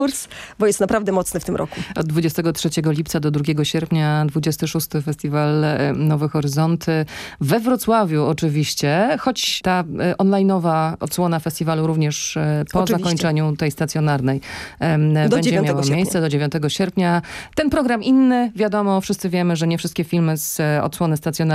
kurs, bo jest naprawdę mocny w tym roku. Od 23 lipca do 2 sierpnia 26. Festiwal Nowe Horyzonty we Wrocławiu oczywiście, choć ta online'owa odsłona festiwalu również po zakończeniu tej stacjonarnej będzie miała miejsce do 9 sierpnia. Ten program inny, wiadomo, wszyscy wiemy, że nie wszystkie filmy z odsłony stacjonarnej